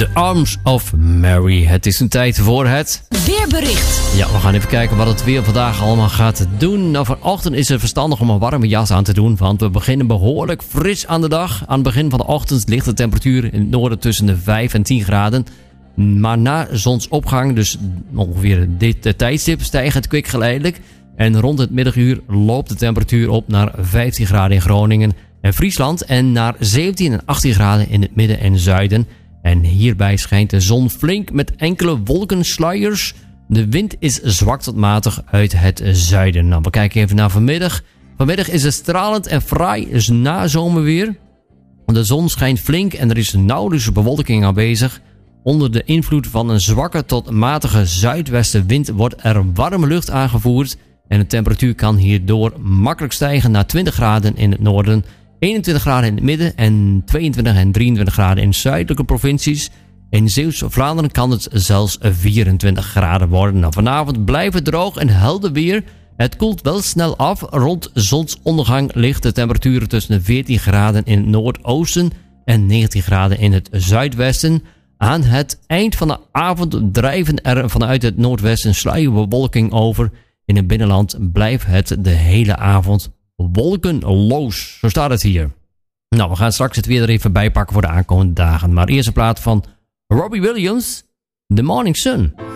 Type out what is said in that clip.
The Arms of Mary. Het is een tijd voor het weerbericht. Ja, we gaan even kijken wat het weer vandaag allemaal gaat doen. Nou, vanochtend is het verstandig om een warme jas aan te doen, want we beginnen behoorlijk fris aan de dag. Aan het begin van de ochtend ligt de temperatuur in het noorden tussen de 5 en 10 graden. Maar na zonsopgang, dus ongeveer dit tijdstip, stijgt het kwik geleidelijk. En rond het middaguur loopt de temperatuur op naar 15 graden in Groningen en Friesland. En naar 17 en 18 graden in het midden en zuiden. En hierbij schijnt de zon flink met enkele wolkensluiers. De wind is zwak tot matig uit het zuiden. Nou, we kijken even naar vanmiddag. Vanmiddag is het stralend en fraai, is nazomerweer. De zon schijnt flink en er is nauwelijks bewolking aanwezig. Onder de invloed van een zwakke tot matige zuidwestenwind wordt er warme lucht aangevoerd. En de temperatuur kan hierdoor makkelijk stijgen naar 20 graden in het noorden, 21 graden in het midden en 22 en 23 graden in zuidelijke provincies. In Zeeuws-Vlaanderen kan het zelfs 24 graden worden. Nou, vanavond blijft het droog en helder weer. Het koelt wel snel af. Rond zonsondergang ligt de temperatuur tussen de 14 graden in het noordoosten en 19 graden in het zuidwesten. Aan het eind van de avond drijven er vanuit het noordwesten sluierbewolking over. In het binnenland blijft het de hele avond wolkenloos. Zo staat het hier. Nou, we gaan straks het weer er even bij pakken voor de aankomende dagen. Maar eerst een plaat van Robbie Williams, The Morning Sun.